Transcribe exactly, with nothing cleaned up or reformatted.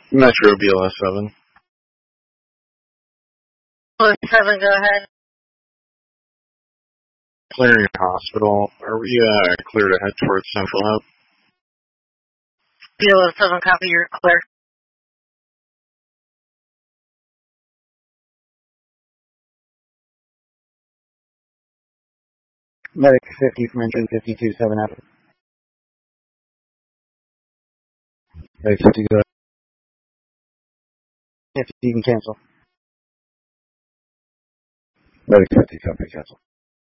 Metro B L S seven. B L S seven, go ahead. Clearing hospital. Are we uh, clear to head towards Central Hub? B L S seven, copy, you're clear. Medic fifty from engine fifty-two seven F. Medic fifty, go ahead. fifty, you can cancel. Medic fifty, copy, cancel.